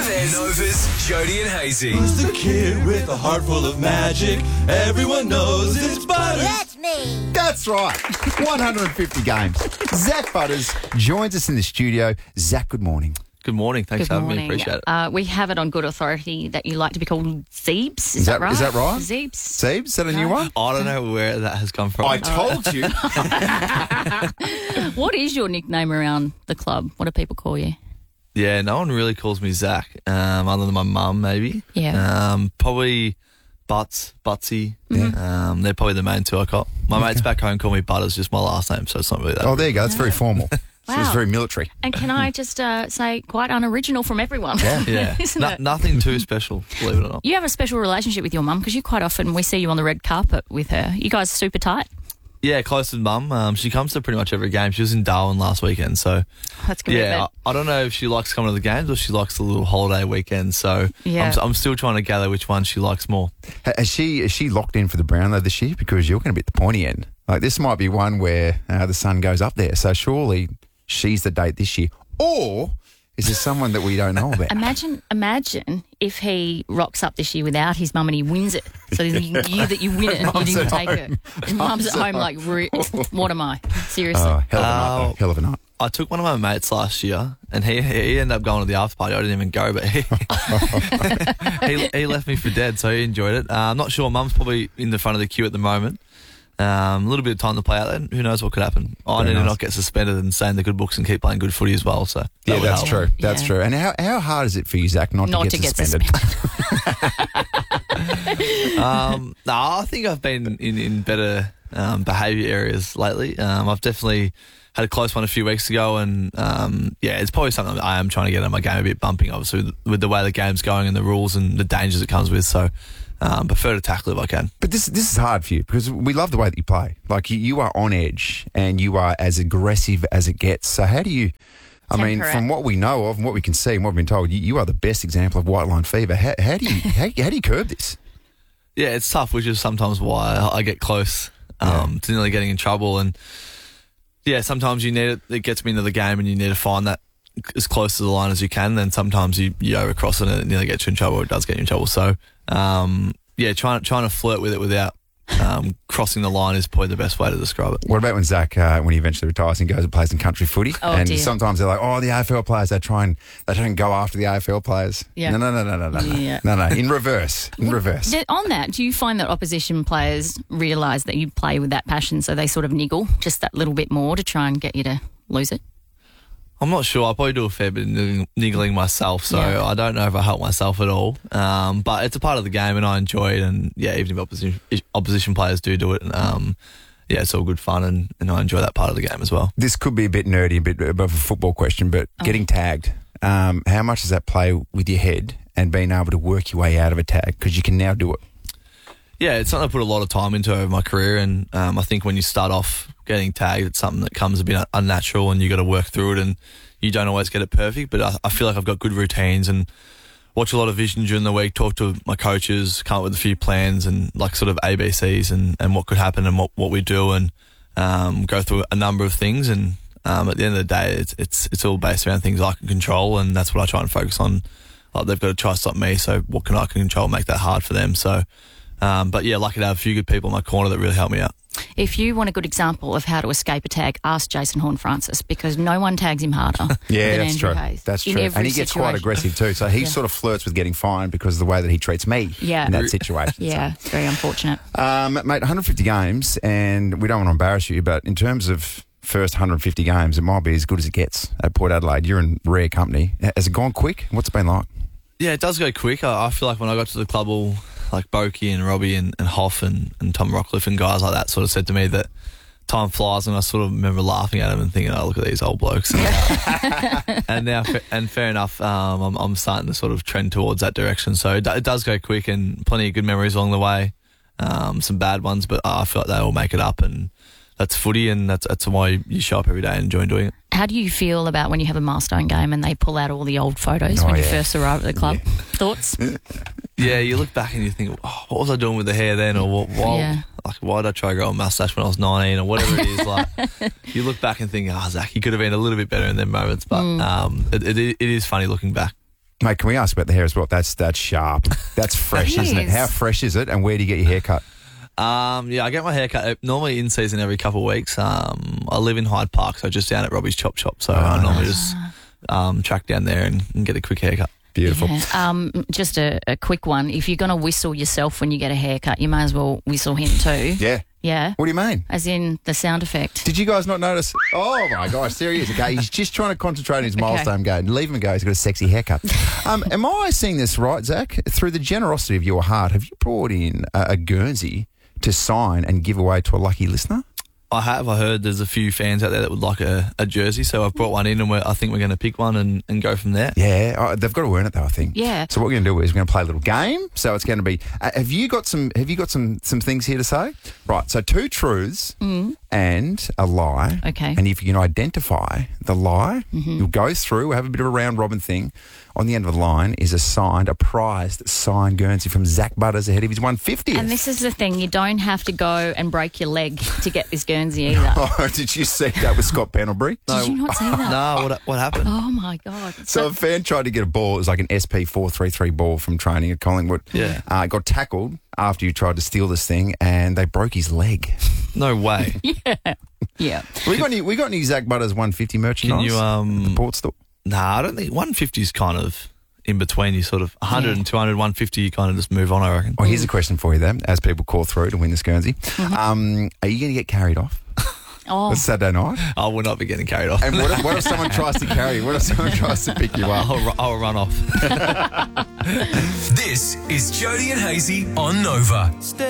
Nova's Jody and Hazy. Who's the kid with a heart full of magic? Everyone knows it's Butters. That's me. That's right. 150 games. Zach Butters joins us in the studio. Zach, good morning. Good morning. Thanks for having me. Appreciate it. We have it on good authority that you like to be called Zeebs. Is that right? Is that right? Zeebs. Zeebs, is that a new one? I don't know where that has come from. I told you. What is your nickname around the club? What do people call you? Yeah, no one really calls me Zach, other than my mum, maybe. Yeah. Probably Butsy. Yeah. They're probably the main two I call. My mates back home call me Butters, just my last name, so it's not really that. Oh, there you go. That's very formal. So it's Wow. very military. And can I just say, quite unoriginal from everyone? Yeah. Isn't it? Nothing too special, believe it or not. You have a special relationship with your mum because you quite often, we see you on the red carpet with her. You guys are super tight. Yeah, close with mum. She comes to pretty much every game. She was in Darwin last weekend, so That's good. yeah. I don't know if she likes coming to the games or she likes the little holiday weekend. So Yeah. I'm still trying to gather which one she likes more. Is she locked in for the Brownlow this year? Because you're going to be at the pointy end. Like, this might be one where the sun goes up there. So surely she's the date this year. Or is there someone that we don't know about? Imagine if he rocks up this year without his mum and he wins it. So the year that you win it, you Mum's didn't at take home. it. And mum's at home like, what am I? Seriously. Oh, hell of a night, though. Hell of a night. I took one of my mates last year, and he ended up going to the after party. I didn't even go, but he left me for dead, so he enjoyed it. I'm not sure. Mum's probably in the front of the queue at the moment. A little bit of time to play out there. Who knows what could happen? I need to not get suspended and stay in the good books and keep playing good footy as well. So Yeah, that's help. true. That's true. And how hard is it for you, Zach, not to get suspended? No, I think I've been in better behaviour areas lately. I've definitely had a close one a few weeks ago, and it's probably something that I am trying to get on my game a bit bumping, obviously, with the way the game's going and the rules and the dangers it comes with. So prefer to tackle if I can. But this is hard for you because we love the way that you play. Like, you are on edge and you are as aggressive as it gets. So how do you... I mean, from what we know of and what we can see and what we've been told, you are the best example of white line fever. How do you curb this? Yeah, it's tough, which is sometimes why I get close to nearly getting in trouble. And yeah, sometimes you need it. It gets me into the game, and you need to find that as close to the line as you can. Then sometimes you overcross it, and it nearly gets you in trouble. Or it does get you in trouble. So trying to flirt with it without crossing the line is probably the best way to describe it. What about when Zach, when he eventually retires and goes and plays in country footy? Oh, and dear. sometimes they're like, the AFL players, they try and go after the AFL players. Yeah. No. Yeah. No. In reverse. On that, do you find that opposition players realise that you play with that passion, so they sort of niggle just that little bit more to try and get you to lose it? I'm not sure. I probably do a fair bit of niggling myself, so I don't know if I help myself at all. But it's a part of the game, and I enjoy it. And even if opposition players do it, it's all good fun, and I enjoy that part of the game as well. This could be a bit nerdy, a bit of a football question, but getting tagged, how much does that play with your head and being able to work your way out of a tag? Because you can now do it. Yeah, it's something I put a lot of time into over my career, and I think when you start off getting tagged, it's something that comes a bit unnatural, and you got to work through it, and you don't always get it perfect. But I feel like I've got good routines and watch a lot of vision during the week, talk to my coaches, come up with a few plans and like sort of ABCs and what could happen and what we do, and go through a number of things. And at the end of the day, it's all based around things I can control, and that's what I try and focus on. Like, they've got to try to stop me, so what can I control, make that hard for them. So. Lucky to have a few good people in my corner that really help me out. If you want a good example of how to escape a tag, ask Jason Horne-Francis, because no one tags him harder Yeah, than that's Andrew true. Hayes. That's in true. every And he gets quite situation. aggressive too. So he sort of flirts with getting fined because of the way that he treats me in that situation. Yeah, it's very unfortunate. Mate, 150 games, and we don't want to embarrass you, but in terms of first 150 games, it might be as good as it gets at Port Adelaide. You're in rare company. Has it gone quick? What's it been like? Yeah, it does go quick. I feel like when I got to the club, all like Boki and Robbie and Hoff and Tom Rockcliffe and guys like that sort of said to me that time flies, and I sort of remember laughing at them and thinking, look at these old blokes. And now, and fair enough, I'm starting to sort of trend towards that direction. So it does go quick, and plenty of good memories along the way, some bad ones, but I feel like they all make it up, and that's footy, and that's why you show up every day and enjoy doing it. How do you feel about when you have a milestone game and they pull out all the old photos when you first arrive at the club? Yeah. Thoughts? Yeah, you look back and you think, what was I doing with the hair then? Or why did I try to grow a mustache when I was 19 or whatever it is? Like, you look back and think, Zach, you could have been a little bit better in them moments. But it is funny looking back. Mate, can we ask about the hair as well? That's sharp. That's fresh, isn't it? How fresh is it? And where do you get your hair cut? Yeah, I get my hair cut normally in season every couple of weeks. I live in Hyde Park, so just down at Robbie's Chop Shop. So I normally just track down there and get a quick haircut. Beautiful. Yeah. Just a quick one. If you're going to whistle yourself when you get a haircut, you may as well whistle him too. Yeah. Yeah. What do you mean? As in the sound effect. Did you guys not notice? Oh, my gosh, there he is. Okay, he's just trying to concentrate on his milestone game. Leave him go. He's got a sexy haircut. Am I seeing this right, Zach? Through the generosity of your heart, have you brought in a Guernsey to sign and give away to a lucky listener? I have. I heard there's a few fans out there that would like a jersey, so I've brought one in, and I think we're going to pick one and go from there. Yeah, they've got to earn it though, I think. Yeah. So what we're going to do is we're going to play a little game. So it's going to be. Have you got some things here to say? Right. So 2 truths and a lie. Okay. And if you can identify the lie, you'll go through. We'll have a bit of a round robin thing. On the end of the line is a prized signed Guernsey from Zach Butters ahead of his 150th. And this is the thing, you don't have to go and break your leg to get this Guernsey either. Oh, did you see that with Scott Pendlebury? Did you not see that? No, what happened? Oh, my God. So a fan tried to get a ball. It was like an SP433 ball from training at Collingwood. Yeah. Got tackled after you tried to steal this thing, and they broke his leg. No way. Yeah. We got any Zach Butters 150 merchandise? Can you at the port store? Nah, I don't think 150 is kind of in between. You sort of 100 and 200, 150, you kind of just move on, I reckon. Well, here's a question for you then, as people call through to win this Guernsey. Are you going to get carried off? Oh. It's Saturday night. I will not be getting carried off. And what if someone tries to carry you? What if someone tries to pick you up? I'll run off. This is Jody and Hazy on Nova.